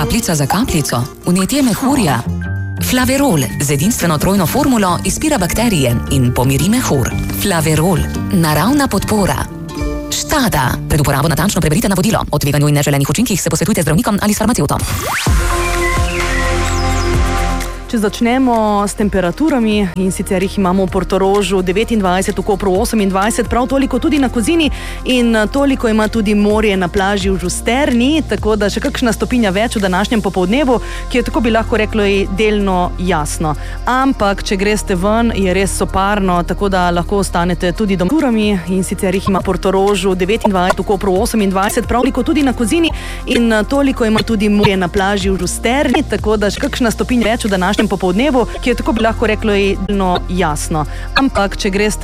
Kapljica za kapljico, vnetje mehurja. Flaverol z edinstveno trojno formulo izpira bakterije in pomiri mehur. Flaverol, naravna podpora. Štada. Pred uporabo natančno preberite navodilo. O tveganju in neželenih učinkih se posvetujte z zdravnikom ali s farmacevtom. Če začnemo s temperaturami, in sicer jih imamo v Portorožu 29, v Kopru 28, prav toliko tudi na Kozini in toliko ima tudi morje na plaži v Žusterni, tako da še kakšna stopinja več v današnjem popoldnevu, ki je, tako bi lahko rekli, delno jasno. Ampak, če greste ven, je res soparno, tako da lahko ostanete tudi doma. Temperaturami, in sicer jih ima v Portorožu 29, v Kopru 28, prav toliko tudi na Kozini in toliko ima tudi morje na plaži v Žusterni, tako da še kakšna stopinja več v današnjem popoldnevu, ki je, tako bi lahko rekli, delno jasno. Ampak, če greste